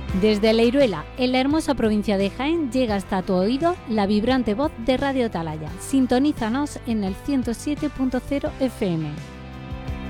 Desde Leiruela, en la hermosa provincia de Jaén, llega hasta tu oído la vibrante voz de Radio Atalaya. Sintonízanos en el 107.0 FM.